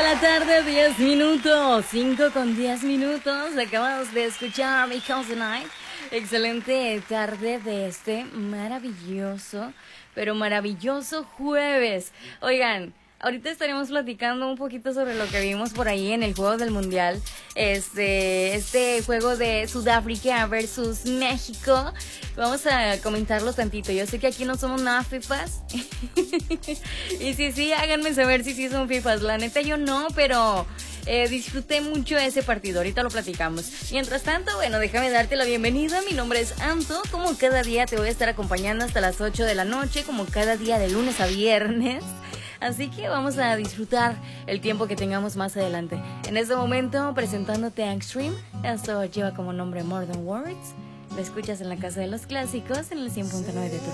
la tarde, 10 minutos. 5 con 10 minutos. Acabamos de escuchar Because the Night. Excelente tarde de este maravilloso, pero maravilloso jueves. Oigan, ahorita estaremos platicando un poquito sobre lo que vimos por ahí en el juego del mundial. Este juego de Sudáfrica versus México. Vamos a comentarlo tantito. Yo sé que aquí no somos nada fifas. Y sí, háganme saber si sí son fifas. La neta yo no, pero disfruté mucho ese partido. Ahorita lo platicamos. Mientras tanto, bueno, déjame darte la bienvenida. Mi nombre es Anto. Como cada día te voy a estar acompañando hasta las 8 de la noche. Como cada día de lunes a viernes. Así que vamos a disfrutar el tiempo que tengamos más adelante. En este momento, presentándote a Extreme. Esto lleva como nombre More Than Words. Lo escuchas en la Casa de los Clásicos en el 100.9 de tu